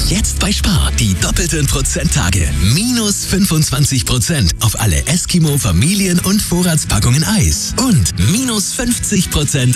Jetzt bei Spar die doppelten Prozenttage. Minus 25% auf alle Eskimo Familien- und Vorratspackungen Eis. Und minus 50%